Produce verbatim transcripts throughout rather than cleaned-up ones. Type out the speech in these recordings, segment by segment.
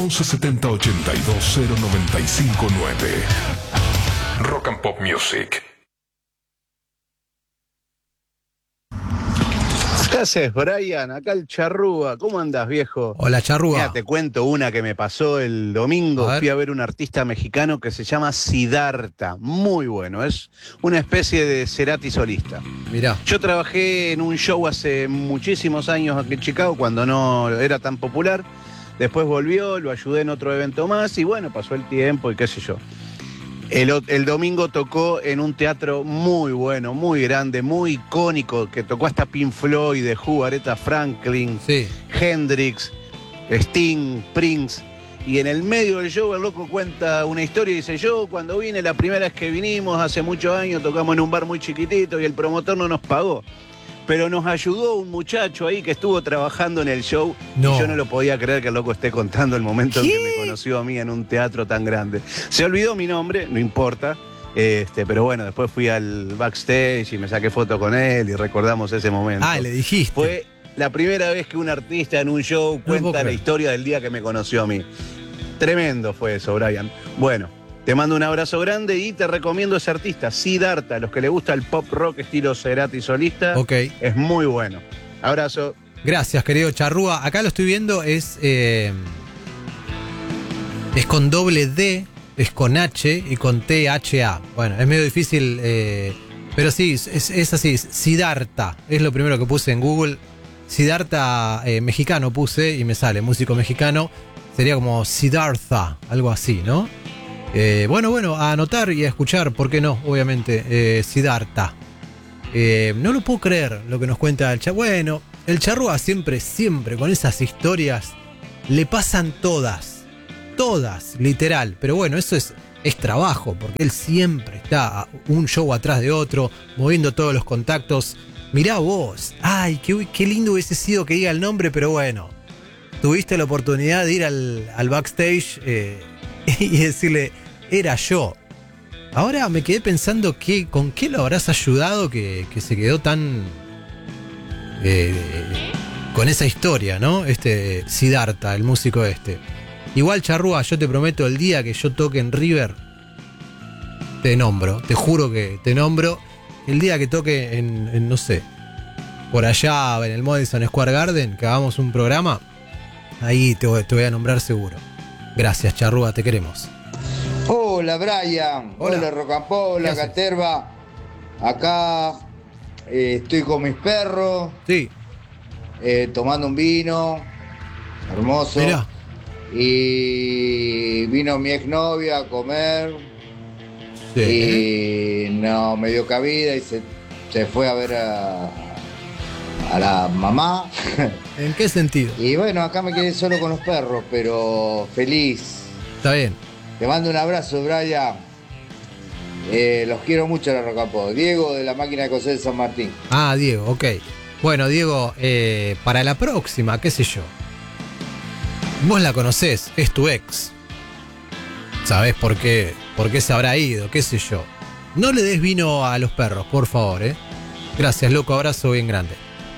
once setenta ochenta y dos cero noventa y cinco nueve. Rock and Pop Music. ¿Qué haces, Brian? Acá el Charrúa. ¿Cómo andás, viejo? Hola, Charrúa. Mira, te cuento una que me pasó el domingo. A Fui a ver un artista mexicano que se llama Siddhartha. Muy bueno. Es una especie de Cerati solista. Mirá. Yo trabajé en un show hace muchísimos años aquí en Chicago, cuando no era tan popular. Después volvió, lo ayudé en otro evento más y bueno, pasó el tiempo y qué sé yo. El, el domingo tocó en un teatro muy bueno, muy grande, muy icónico, que tocó hasta Pink Floyd, The Who, Aretha Franklin, sí. Hendrix, Sting, Prince. Y en el medio del show el loco cuenta una historia y dice: yo cuando vine, la primera vez que vinimos, hace muchos años, tocamos en un bar muy chiquitito y el promotor no nos pagó. Pero nos ayudó un muchacho ahí que estuvo trabajando en el show. No. Y yo no lo podía creer que el loco esté contando el momento en que me conoció a mí en un teatro tan grande. Se olvidó mi nombre, no importa. Este, pero bueno, después fui al backstage y me saqué foto con él y recordamos ese momento. Ah, le dijiste. Fue la primera vez que un artista en un show cuenta no la historia del día que me conoció a mí. Tremendo fue eso, Brian. Bueno, te mando un abrazo grande y te recomiendo ese artista, Siddhartha. A los que le gusta el pop rock estilo Cerati solista, okay. Es muy bueno. Abrazo. Gracias, querido Charrúa. Acá lo estoy viendo, es eh, es con doble D, es con H y con T H A. Bueno, es medio difícil, eh, pero sí, es, es así, Siddhartha. Es lo primero que puse en Google. Siddhartha eh, mexicano puse y me sale, músico mexicano. Sería como Siddhartha, algo así, ¿no? Eh, bueno, bueno, a anotar y a escuchar, ¿por qué no? Obviamente, eh, Siddhartha. Eh, no lo puedo creer lo que nos cuenta el Charrúa. Bueno, el Charrúa siempre, siempre con esas historias le pasan todas, todas, literal. Pero bueno, eso es, es trabajo, porque él siempre está un show atrás de otro, moviendo todos los contactos. Mirá vos, ay, qué, qué lindo hubiese sido que diga el nombre, pero bueno, tuviste la oportunidad de ir al, al backstage eh, y decirle: era yo. Ahora me quedé pensando que, con qué lo habrás ayudado que, que se quedó tan eh, con esa historia, ¿no? Este Siddhartha, el músico este. Igual, Charrúa, yo te prometo, el día que yo toque en River, te nombro, te juro que te nombro. El día que toque en, en no sé, por allá en el Madison Square Garden, que hagamos un programa, ahí te voy, te voy a nombrar seguro. Gracias, Charrúa, te queremos. Hola, Brian. Hola, hola Rock and Pop, hola, Caterva. Acá eh, estoy con mis perros. Sí. Eh, tomando un vino. Hermoso. Mirá. Y vino mi exnovia a comer. Sí. Y no me dio cabida y se, se fue a ver a, a la mamá. ¿En qué sentido? Y bueno, acá me quedé solo con los perros, pero feliz. Está bien. Te mando un abrazo, Brian. Eh, los quiero mucho, la Rock and Pop. Diego, de la máquina de coser de San Martín. Ah, Diego, ok. Bueno, Diego, eh, para la próxima, qué sé yo. Vos la conocés, es tu ex. ¿Sabés por qué? ¿Por qué se habrá ido? ¿Qué sé yo? No le des vino a los perros, por favor, ¿eh? Gracias, loco. Abrazo bien grande.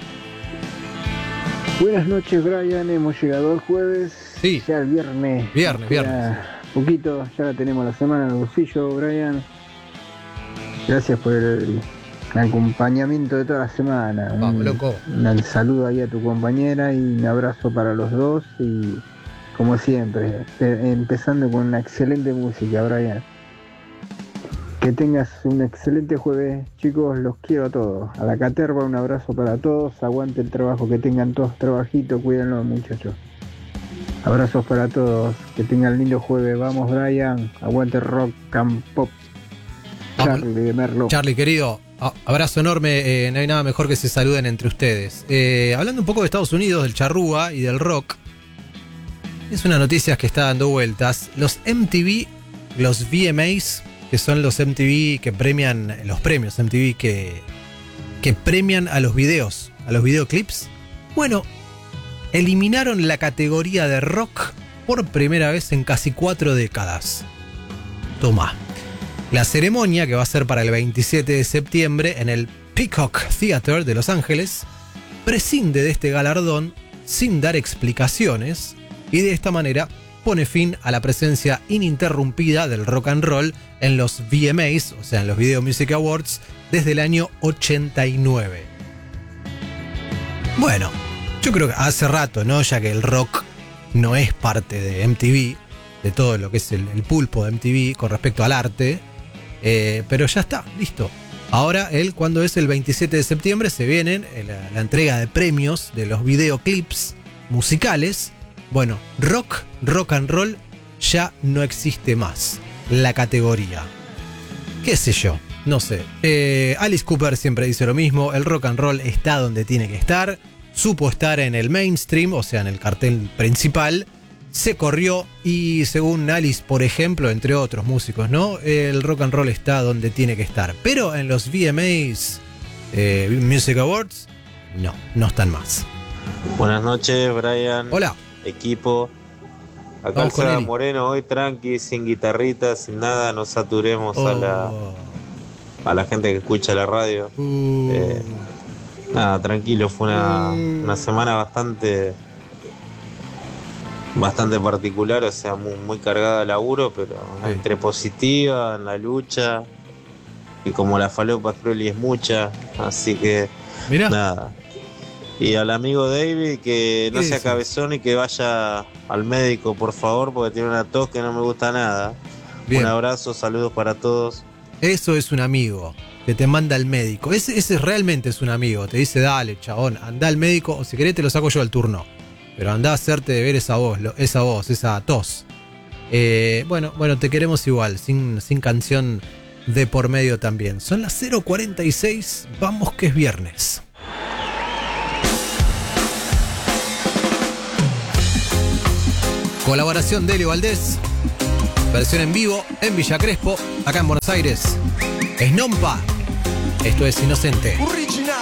Buenas noches, Brian. Hemos llegado al jueves. Sí. Ya el viernes. Viernes, viernes. Poquito, ya la tenemos la semana en el bolsillo, Brian. Gracias por el, el acompañamiento de toda la semana. Vamos, un, loco. Un saludo ahí a tu compañera y un abrazo para los dos. Y como siempre, empezando con una excelente música, Brian. Que tengas un excelente jueves, chicos, los quiero a todos. A la Caterva, un abrazo para todos. Aguante el trabajo, que tengan todos trabajito, cuídenlo, muchachos. Abrazos para todos, que tengan lindo jueves. Vamos, Brian, aguante Rock and Pop. Charlie de Merlo. Charlie, querido, abrazo enorme. Eh, no hay nada mejor que se saluden entre ustedes. Eh, hablando un poco de Estados Unidos, del Charrúa y del rock, es una noticia que está dando vueltas. Los M T V, los V M As, que son los M T V que premian, los premios M T V que, que premian a los videos, a los videoclips. Bueno, eliminaron la categoría de rock por primera vez en casi cuatro décadas. Toma. La ceremonia, que va a ser para el veintisiete de septiembre en el Peacock Theater de Los Ángeles, prescinde de este galardón sin dar explicaciones y de esta manera pone fin a la presencia ininterrumpida del rock and roll en los V M As, o sea, en los Video Music Awards, desde el año ochenta y nueve. Bueno, yo creo que hace rato, ¿no? Ya que el rock no es parte de M T V, de todo lo que es el, el pulpo de M T V con respecto al arte, eh, pero ya está, listo. Ahora, él, cuando es el veintisiete de septiembre, se vienen la, la entrega de premios de los videoclips musicales. Bueno, rock, rock and roll ya no existe más. La categoría. ¿Qué sé yo? No sé. Eh, Alice Cooper siempre dice lo mismo. El rock and roll está donde tiene que estar. Supo estar en el mainstream, o sea, en el cartel principal. Se corrió y según Alice, por ejemplo, entre otros músicos, ¿no? El rock and roll está donde tiene que estar. Pero en los V M As, eh, Music Awards, no, no están más. Buenas noches, Brian. Hola. Equipo. Acá Vamos con Alzada Eli. Moreno, hoy tranqui, sin guitarrita, sin nada, no saturemos Oh. a la a la gente que escucha la radio. Uh. Eh, nada, tranquilo, fue una, Mm. una semana bastante bastante particular, o sea, muy, muy cargada de laburo, pero Sí. entre positiva, en la lucha, y como la falopa Crowley es mucha, así que Mirá. nada. Y al amigo David que no ¿Qué sea dice? cabezón y que vaya al médico, por favor, porque tiene una tos que no me gusta nada. Bien. Un abrazo, saludos para todos. Eso es un amigo que te manda al médico. Ese, ese realmente es un amigo. Te dice, dale, chabón, anda al médico, o si querés te lo saco yo al turno. Pero anda a hacerte de ver esa voz, lo- esa voz, esa tos. Eh, bueno, bueno, te queremos igual, sin, sin canción de por medio también. Son las cero cuarenta y seis, vamos que es viernes. Colaboración de Elio Valdés, versión en vivo en Villa Crespo, acá en Buenos Aires. Snompa, esto es Inocente. Original.